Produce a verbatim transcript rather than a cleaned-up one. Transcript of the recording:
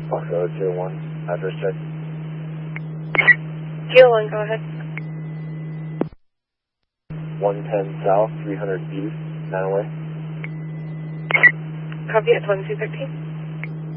Foxtrot zero one, address check. Kilo one, go ahead. one ten South, three hundred East, Manaway. Copy at twenty-two thirteen.